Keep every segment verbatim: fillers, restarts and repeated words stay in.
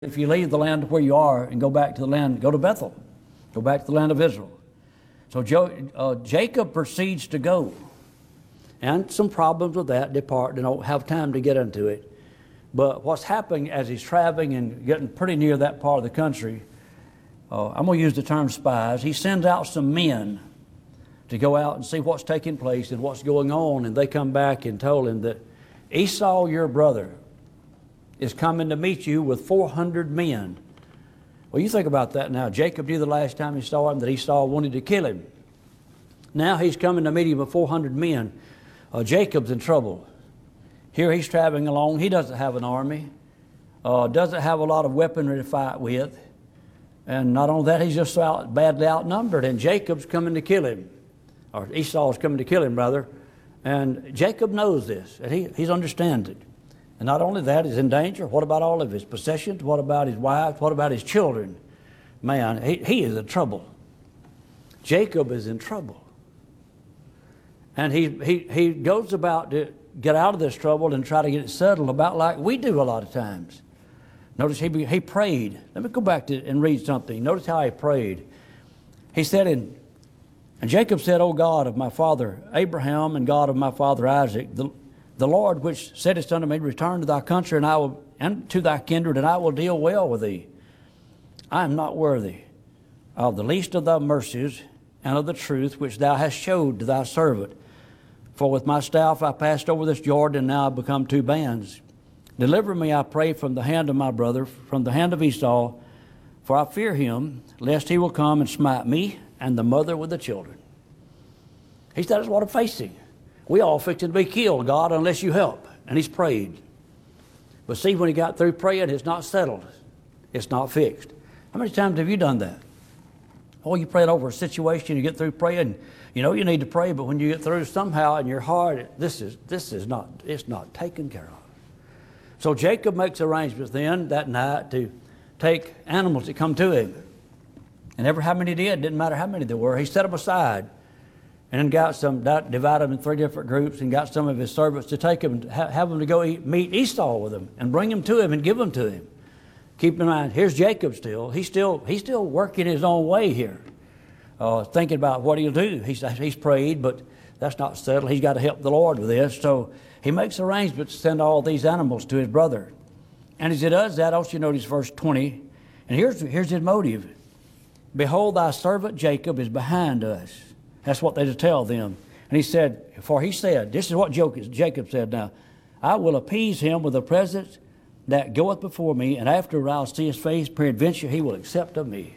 If you leave the land where you are and go back to the land, go to Bethel, go back to the land of Israel. So jo, uh, Jacob proceeds to go. And some problems with that depart. They don't have time to get into it. But what's happening as he's traveling and getting pretty near that part of the country, uh, I'm going to use the term spies. He sends out some men to go out and see what's taking place and what's going on. And they come back and told him that Esau, your brother, is coming to meet you with four hundred men. Well, you think about that now. Jacob knew the last time he saw him that Esau wanted to kill him. Now he's coming to meet him with four hundred men. Uh, Jacob's in trouble. Here he's traveling along. He doesn't have an army. Uh, doesn't have a lot of weaponry to fight with. And not only that, he's just out, badly outnumbered. And Jacob's coming to kill him. Or Esau's coming to kill him, brother. And Jacob knows this. And he, he understands it. And not only that, he's in danger. What about all of his possessions? What about his wife? What about his children? Man, he, he is in trouble. Jacob is in trouble. And he, he, he goes about to get out of this trouble and try to get it settled about like we do a lot of times. Notice he, he prayed. Let me go back to and read something. Notice how he prayed. He said, in, and Jacob said, O God of my father Abraham and God of my father Isaac, the The Lord which saidst unto me, return to thy country and I will and to thy kindred, and I will deal well with thee. I am not worthy of the least of thy mercies and of the truth which thou hast showed to thy servant. For with my staff I passed over this Jordan, and now I become two bands. Deliver me, I pray, from the hand of my brother, from the hand of Esau, for I fear him, lest he will come and smite me and the mother with the children. He said, that's what I'm facing. We all fixing to be killed, God, unless you help. And he's prayed. But see, when he got through praying, it's not settled. It's not fixed. How many times have you done that? Oh, you prayed over a situation, you get through praying, you know you need to pray, but when you get through somehow in your heart, this is this is not, it's not taken care of. So Jacob makes arrangements then that night to take animals that come to him. And ever how many did, didn't matter how many there were, he set them aside. And then got some, divided them in three different groups and got some of his servants to take him, and have them to go eat, meet Esau with him and bring him to him and give them to him. Keep in mind, here's Jacob still. He's still, he's still working his own way here, uh, thinking about what he'll do. He's, he's prayed, but that's not settled. He's got to help the Lord with this. So he makes arrangements to send all these animals to his brother. And as he does that, also you notice verse twenty. And here's, here's his motive. Behold, thy servant Jacob is behind us. That's what they to tell them. And he said, for he said, this is what Jacob said now, I will appease him with a present that goeth before me, and after I'll see his face, peradventure he will accept of me.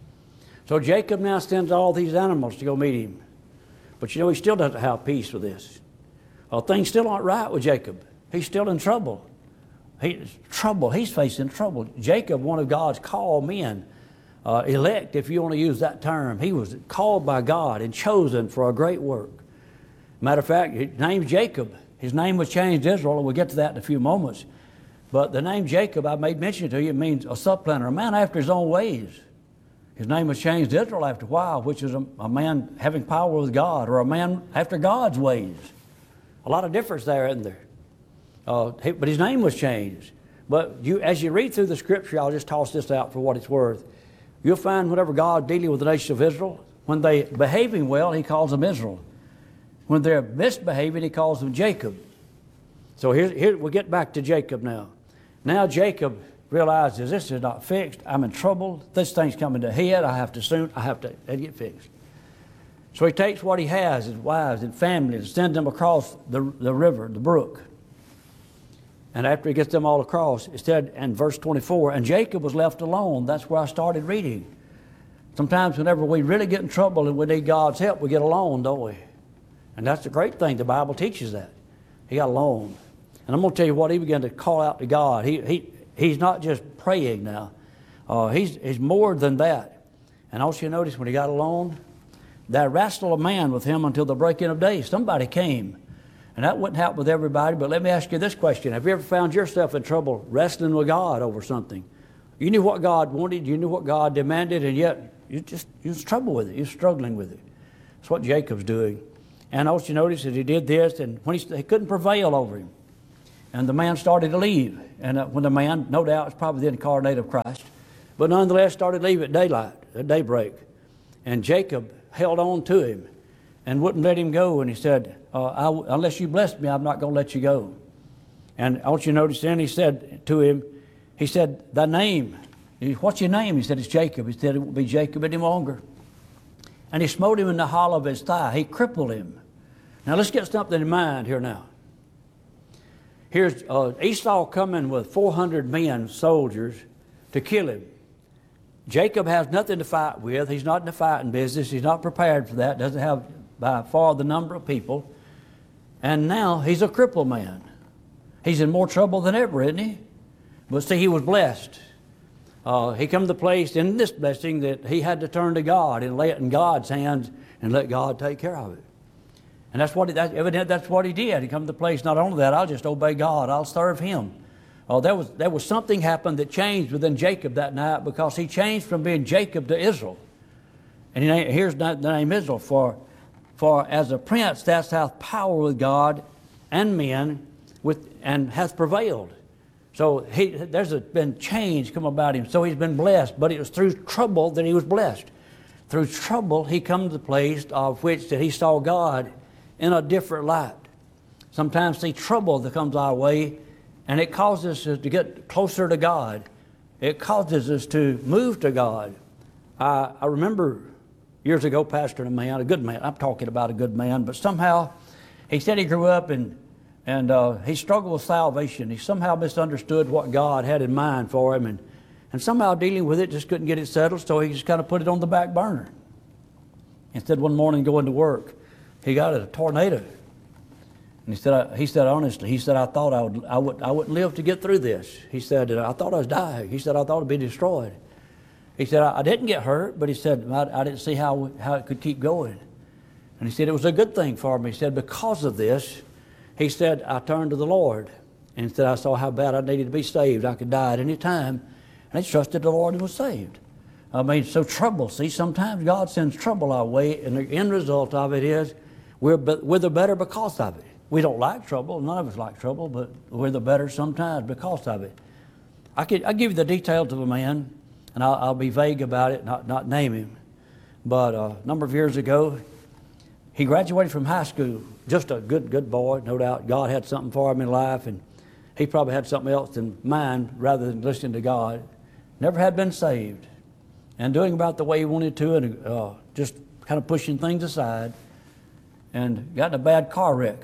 So Jacob now sends all these animals to go meet him. But you know, he still doesn't have peace with this. Well, things still aren't right with Jacob. He's still in trouble. He's trouble. He's facing trouble. Jacob, one of God's called men. Uh, elect, if you want to use that term. He was called by God and chosen for a great work. Matter of fact, his name's Jacob. His name was changed to Israel, and we'll get to that in a few moments. But the name Jacob, I made mention to you, it means a supplanter, a man after his own ways. His name was changed to Israel after a while, which is a, a man having power with God, or a man after God's ways. A lot of difference there, isn't there? Uh, he, but his name was changed. But you, as you read through the scripture, I'll just toss this out for what it's worth. You'll find whenever God dealing with the nation of Israel, when they behaving well, he calls them Israel. When they're misbehaving, he calls them Jacob. So here, here we'll get back to Jacob now. Now Jacob realizes this is not fixed. I'm in trouble. This thing's coming to head. I have to soon, I have to get fixed. So he takes what he has, his wives and family, and sends them across the, the river, the brook. And after he gets them all across, it said in verse twenty-four, and Jacob was left alone. That's where I started reading. Sometimes whenever we really get in trouble and we need God's help, we get alone, don't we? And that's the great thing. The Bible teaches that. He got alone. And I'm going to tell you what, he began to call out to God. He, he, he's not just praying now. Uh, he's, he's more than that. And also you notice when he got alone, there wrestled a man with him until the breaking of day. Somebody came. And that wouldn't happen with everybody, but let me ask you this question. Have you ever found yourself in trouble wrestling with God over something? You knew what God wanted, you knew what God demanded, and yet you just you was trouble with it. You're struggling with it. That's what Jacob's doing. And also you notice that he did this, and when he, he couldn't prevail over him. And the man started to leave. And uh, when the man, no doubt, was probably the incarnate of Christ, but nonetheless started to leave at daylight, at daybreak. And Jacob held on to him and wouldn't let him go. And he said, uh, I, unless you bless me, I'm not going to let you go. And I want you to notice then he said to him, he said, thy name, what's your name? He said, it's Jacob. He said, it won't be Jacob any longer. And he smote him in the hollow of his thigh. He crippled him. Now let's get something in mind here now. Here's uh, Esau coming with four hundred men, soldiers, to kill him. Jacob has nothing to fight with. He's not in the fighting business. He's not prepared for that. Doesn't have by far the number of people. And now he's a crippled man. He's in more trouble than ever, isn't he? But see, he was blessed. Uh, he come to the place in this blessing that he had to turn to God and lay it in God's hands and let God take care of it. And that's what, he, that, evidently that's what he did. He come to the place, not only that, I'll just obey God. I'll serve him. Oh, there was, there was something happened that changed within Jacob that night, because he changed from being Jacob to Israel. And he, here's the name Israel. For, for as a prince, that's hath power with God and men, with, and hath prevailed. So he, there's a, been change come about him. So he's been blessed, but it was through trouble that he was blessed. Through trouble, he come to the place of which that he saw God in a different light. Sometimes see trouble that comes our way, and it causes us to get closer to God. It causes us to move to God. I, I remember years ago pastoring a man, a good man. I'm talking about a good man, but somehow he said he grew up and and uh, he struggled with salvation. He somehow misunderstood what God had in mind for him, and and somehow dealing with it just couldn't get it settled. So he just kind of put it on the back burner. Instead, one morning going to work, he got a tornado. And he said, I, he said, honestly, he said, I thought I would, I would, I wouldn't live to get through this. He said, I thought I was dying. He said, I thought I'd be destroyed. He said, I, I didn't get hurt, but he said, I, I didn't see how, how it could keep going. And he said, it was a good thing for me. He said, because of this, he said, I turned to the Lord. And he said, I saw how bad I needed to be saved. I could die at any time. And he trusted the Lord and was saved. I mean, so trouble. See, sometimes God sends trouble our way, and the end result of it is we're, we're the better because of it. We don't like trouble. None of us like trouble, but we're the better sometimes because of it. I could, I'll give you the details of a man, and I'll, I'll be vague about it, not, not name him. But uh, a number of years ago, he graduated from high school. Just a good, good boy, no doubt. God had something for him in life, and he probably had something else in mind rather than listening to God. Never had been saved. And doing about the way he wanted to, and uh, just kind of pushing things aside, and got in a bad car wreck.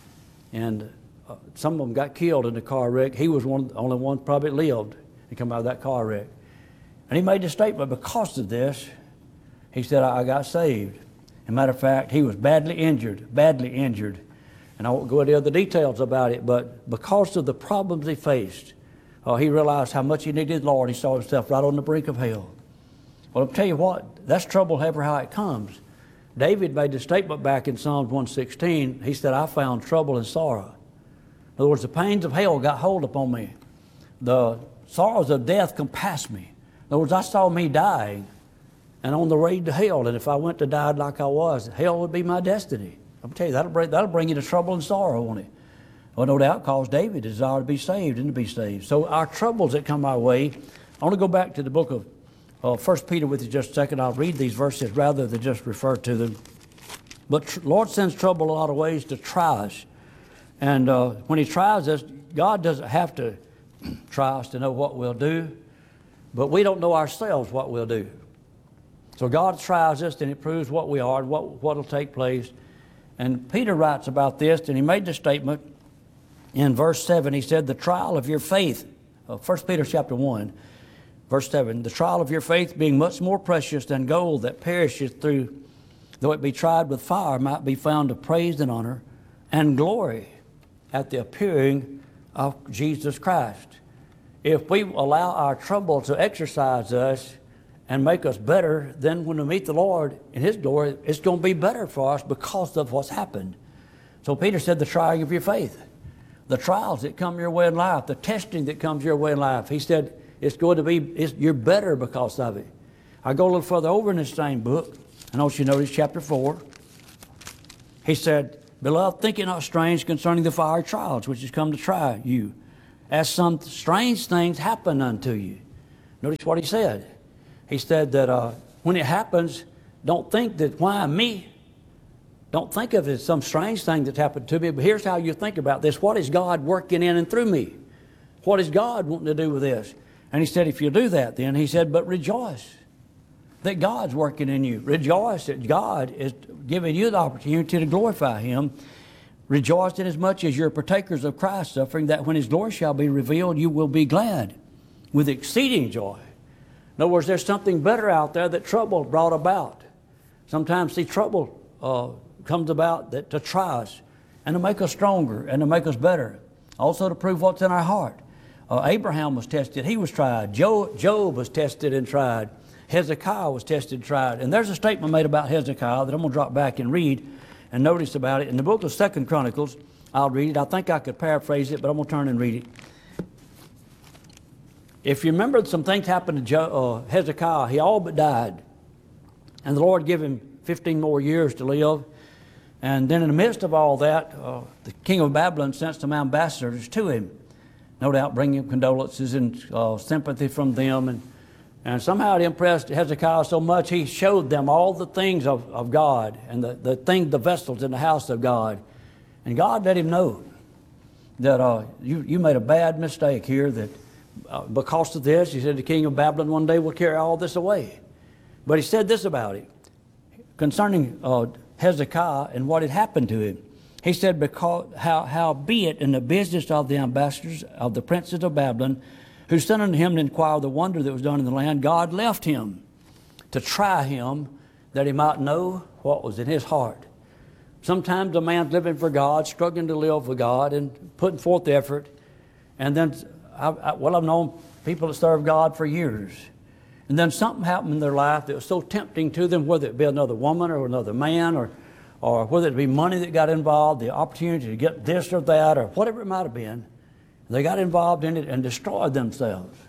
And uh, some of them got killed in the car wreck. He was one, the only one probably lived and come out of that car wreck. And he made the statement, because of this, he said, I, I got saved. As a matter of fact, he was badly injured, badly injured. And I won't go into other details about it, but because of the problems he faced, uh, he realized how much he needed the Lord. He saw himself right on the brink of hell. Well, I'll tell you what, that's trouble ever how it comes. David made the statement back in Psalms one sixteen. He said, I found trouble and sorrow. In other words, the pains of hell got hold upon me. The sorrows of death compassed me. In other words, I saw me dying and on the road to hell. And if I went to die like I was, hell would be my destiny. I'll tell you, that'll bring, that'll bring you to trouble and sorrow, won't it? Well, no doubt, caused David to desire to be saved and to be saved. So our troubles that come our way, I want to go back to the book of Uh, First Peter with you just a second. I'll read these verses rather than just refer to them. But tr- Lord sends trouble a lot of ways to try us. And uh, when he tries us, God doesn't have to try us to know what we'll do, but we don't know ourselves what we'll do. So God tries us, and it proves what we are and what what will take place. And Peter writes about this, and he made the statement in verse seven. He said, the trial of your faith, uh, First Peter chapter one, verse seven, the trial of your faith being much more precious than gold that perisheth through, though it be tried with fire, might be found of praise and honor and glory at the appearing of Jesus Christ. If we allow our trouble to exercise us and make us better, then when we meet the Lord in His glory, it's going to be better for us because of what's happened. So Peter said the trying of your faith, the trials that come your way in life, the testing that comes your way in life. He said, it's going to be, it's, you're better because of it. I go a little further over in this same book, and I want you to notice chapter four. He said, Beloved, think it not strange concerning the fiery trials which is come to try you, as some strange things happen unto you. Notice what he said. He said that uh, when it happens, don't think that, why me? Don't think of it as some strange thing that's happened to me, but here's how you think about this. What is God working in and through me? What is God wanting to do with this? And he said, if you do that, then he said, but rejoice that God's working in you. Rejoice that God is giving you the opportunity to glorify him. Rejoice inasmuch as you're partakers of Christ's suffering, that when his glory shall be revealed, you will be glad with exceeding joy. In other words, there's something better out there that trouble brought about. Sometimes the trouble uh, comes about that to try us and to make us stronger and to make us better. Also to prove what's in our heart. Uh, Abraham was tested. He was tried. Job, Job was tested and tried. Hezekiah was tested and tried. And there's a statement made about Hezekiah that I'm going to drop back and read and notice about it. In the book of Second Chronicles, I'll read it. I think I could paraphrase it, but I'm going to turn and read it. If you remember, some things happened to jo- uh, Hezekiah. He all but died. And the Lord gave him fifteen more years to live. And then in the midst of all that, uh, the king of Babylon sent some ambassadors to him, no doubt bringing condolences and uh, sympathy from them. And, and somehow it impressed Hezekiah so much, he showed them all the things of, of God and the, the things, the vessels in the house of God. And God let him know that uh, you, you made a bad mistake here, that uh, because of this, he said, the king of Babylon one day will carry all this away. But he said this about it, concerning uh, Hezekiah and what had happened to him. He said, because how, how be it in the business of the ambassadors of the princes of Babylon, who sent unto him to inquire the wonder that was done in the land, God left him to try him, that he might know what was in his heart. Sometimes a man's living for God, struggling to live for God, and putting forth the effort. And then, I, I, well, I've known people that serve God for years. And then something happened in their life that was so tempting to them, whether it be another woman or another man, or, or whether it be money that got involved, the opportunity to get this or that, or whatever it might have been. They got involved in it and destroyed themselves.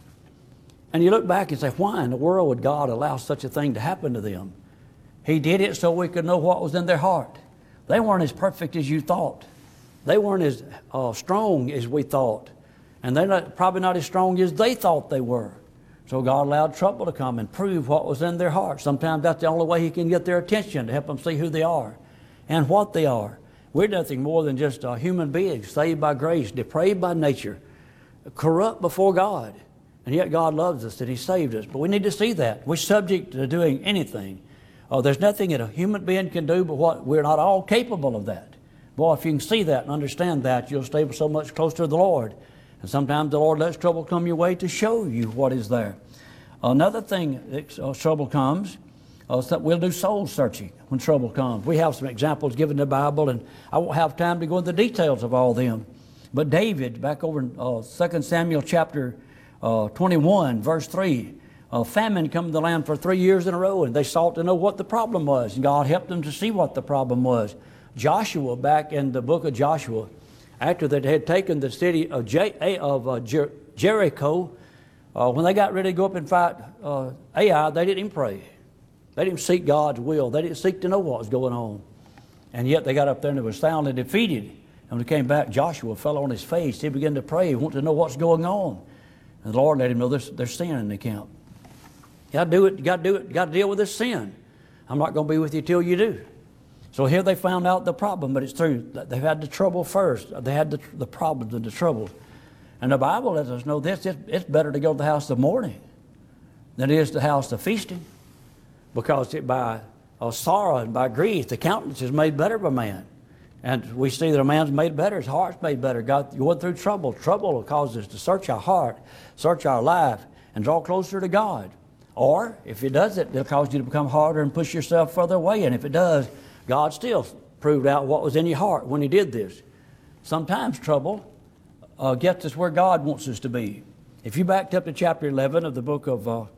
And you look back and say, why in the world would God allow such a thing to happen to them? He did it so we could know what was in their heart. They weren't as perfect as you thought. They weren't as uh, strong as we thought. And they're not, probably not as strong as they thought they were. So God allowed trouble to come and prove what was in their heart. Sometimes that's the only way he can get their attention, to help them see who they are and what they are. We're nothing more than just uh, human beings, saved by grace, depraved by nature, corrupt before God. And yet God loves us and he saved us. But we need to see that. We're subject to doing anything. Uh, there's nothing that a human being can do, but what we're not all capable of that. Boy, if you can see that and understand that, you'll stay so much closer to the Lord. And sometimes the Lord lets trouble come your way to show you what is there. Another thing that uh, trouble comes, uh, is that we'll do soul searching when trouble comes. We have some examples given in the Bible, and I won't have time to go into the details of all them. But David, back over in uh, Second Samuel chapter uh, twenty-one, verse three, uh, famine come to the land for three years in a row, and they sought to know what the problem was, and God helped them to see what the problem was. Joshua, back in the book of Joshua, after they had taken the city of, J- of uh, Jer- Jericho, uh, when they got ready to go up and fight uh, Ai, they didn't even pray. They didn't seek God's will. They didn't seek to know what was going on. And yet they got up there and they were soundly defeated. And when they came back, Joshua fell on his face. He began to pray. He wanted to know what's going on. And the Lord let him know there's, there's sin in the camp. You got to do it. You got to do it. You got to deal with this sin. I'm not going to be with you till you do. So here they found out the problem, but it's true. They've had the trouble first. They had the, the problems and the troubles. And the Bible lets us know this. It's, it's better to go to the house of mourning than it is the house of feasting. Because it, by uh, sorrow and by grief, the countenance is made better by man. And we see that a man's made better, his heart's made better. God, going through trouble. Trouble will cause us to search our heart, search our life, and draw closer to God. Or, if it does it, it'll cause you to become harder and push yourself further away. And if it does, God still proved out what was in your heart when he did this. Sometimes trouble uh, gets us where God wants us to be. If you backed up to chapter eleven of the book of uh,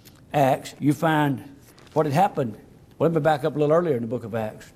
Acts, you find what had happened. Well, let me back up a little earlier in the book of Acts.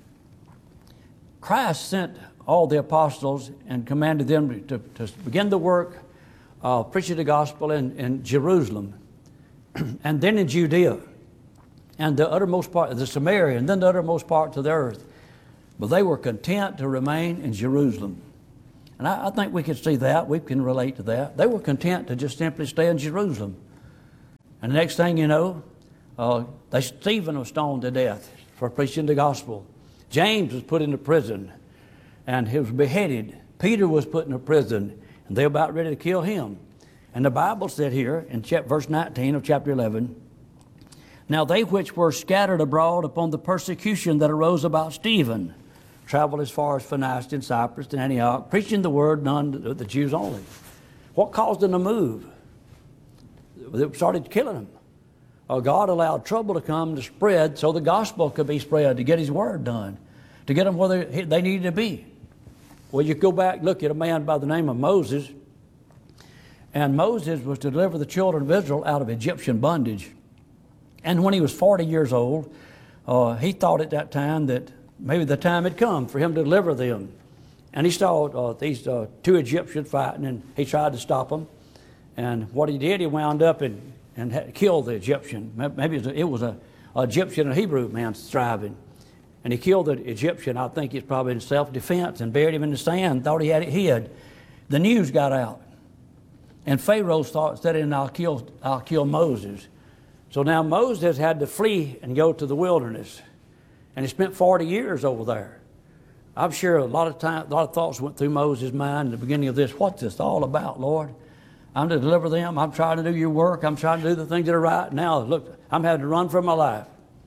Christ sent all the apostles and commanded them to, to begin the work of preaching the gospel in, in Jerusalem, and then in Judea, and the uttermost part of the Samaria, and then the uttermost parts of the earth. but they were content to remain in Jerusalem. And I, I think we can see that. We can relate to that. They were content to just simply stay in Jerusalem. And the next thing you know, uh, they, Stephen was stoned to death for preaching the gospel. James was put into prison, and he was beheaded. Peter was put into prison, and they were about ready to kill him. And the Bible said here in verse nineteen of chapter eleven, now they which were scattered abroad upon the persecution that arose about Stephen traveled as far as Phoenicia and Cyprus and Antioch, preaching the word none to the Jews only. What caused them to move? They started killing them. Uh, God allowed trouble to come to spread so the gospel could be spread, to get his word done, to get them where they, they needed to be. Well, you go back, look at a man by the name of Moses, and Moses was to deliver the children of Israel out of Egyptian bondage. And when he was forty years old, uh, he thought at that time that maybe the time had come for him to deliver them. And he saw uh, these uh, two Egyptians fighting, and he tried to stop them. And what he did, he wound up and, and had killed the Egyptian. Maybe it was a, it was a, a Egyptian and Hebrew man striving. And he killed the Egyptian. I think it's probably in self-defense, and buried him in the sand, thought he had it hid. The news got out. And Pharaoh thought, said, and I'll kill, I'll kill Moses. So now Moses had to flee and go to the wilderness. And he spent forty years over there. I'm sure a lot of time, a lot of thoughts went through Moses' mind at the beginning of this. What's this all about, Lord? I'm to deliver them. I'm trying to do your work. I'm trying to do the things that are right. Now, look, I'm having to run for my life.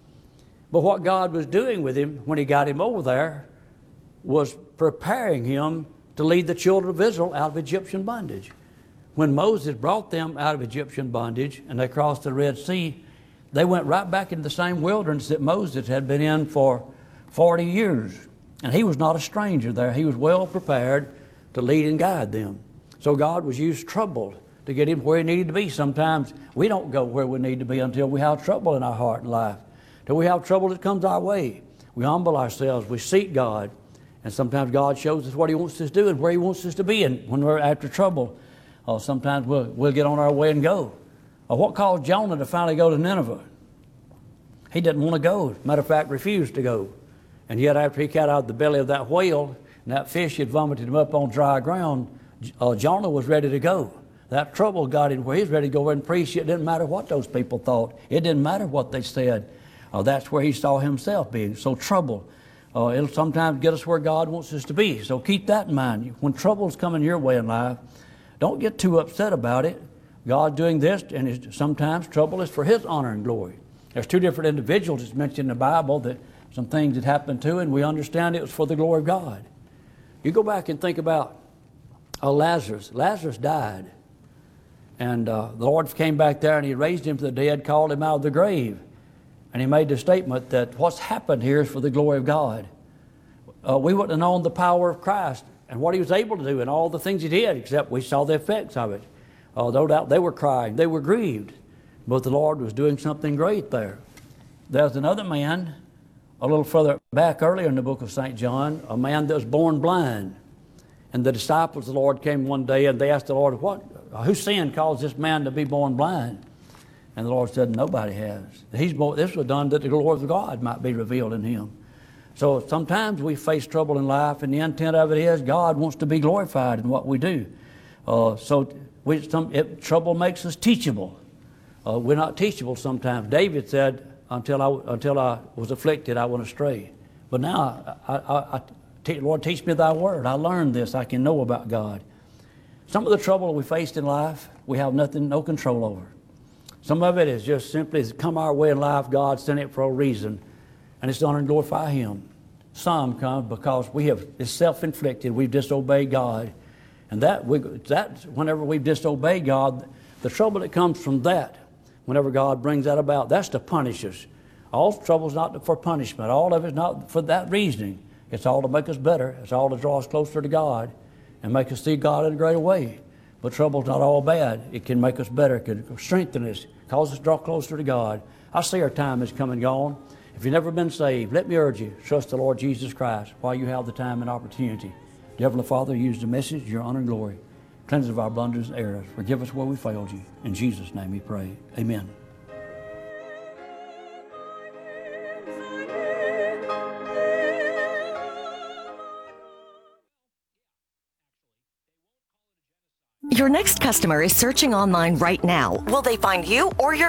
But what God was doing with him when he got him over there was preparing him to lead the children of Israel out of Egyptian bondage. When Moses brought them out of Egyptian bondage and they crossed the Red Sea, they went right back into the same wilderness that Moses had been in for forty years. And he was not a stranger there. He was well prepared to lead and guide them. So God was used trouble to get him where he needed to be. Sometimes we don't go where we need to be until we have trouble in our heart and life. Till we have trouble that comes our way. We humble ourselves. We seek God. And sometimes God shows us what he wants us to do and where he wants us to be. And when we're after trouble, uh, sometimes we'll, we'll get on our way and go. Uh, what caused Jonah to finally go to Nineveh? He didn't want to go. Matter of fact, refused to go. And yet after he got out of the belly of that whale, and that fish had vomited him up on dry ground, uh, Jonah was ready to go. That trouble got him where he was ready to go and preach. It didn't matter what those people thought. It didn't matter what they said. Uh, that's where he saw himself being. So trouble, uh, it'll sometimes get us where God wants us to be. So keep that in mind. When trouble's coming your way in life, don't get too upset about it. God's doing this, and it's, sometimes trouble is for his honor and glory. There's two different individuals that's mentioned in the Bible that some things that happened to, and we understand it was for the glory of God. You go back and think about uh, Lazarus. Lazarus died. And uh, the Lord came back there and he raised him from the dead, called him out of the grave. And he made the statement that what's happened here is for the glory of God. Uh, we wouldn't have known the power of Christ and what he was able to do and all the things he did, except we saw the effects of it. Uh, no doubt they were crying, they were grieved. But the Lord was doing something great there. There's another man, a little further back earlier in the book of Saint John, a man that was born blind. And the disciples of the Lord came one day and they asked the Lord, what, who sin caused this man to be born blind? And the Lord said, nobody has. He's born, this was done that the glory of God might be revealed in him. So sometimes we face trouble in life, and the intent of it is God wants to be glorified in what we do. Uh, so we, some, it, trouble makes us teachable. Uh, we're not teachable sometimes. David said, until I, until I was afflicted, I went astray. But now, I, I, I, te- Lord, teach me thy word. I learned this. I can know about God. Some of the trouble we faced in life, we have nothing, no control over. Some of it is just simply it's come our way in life. God sent it for a reason, and it's to honor and glorify him. Some come because we have, it's self-inflicted. We've disobeyed God. And that, we, that whenever we've disobeyed God, the trouble that comes from that, whenever God brings that about, that's to punish us. All trouble is not for punishment. All of it is not for that reasoning. It's all to make us better. It's all to draw us closer to God and make us see God in a greater way. But trouble's not all bad. It can make us better. It can strengthen us, cause us to draw closer to God. I see our time has come and gone. If you've never been saved, let me urge you, trust the Lord Jesus Christ while you have the time and opportunity. Dear Heavenly Father, use the message, your honor and glory. Cleanse us of our blunders and errors. Forgive us where we failed you. In Jesus' name we pray. Amen. Your next customer is searching online right now. Will they find you or your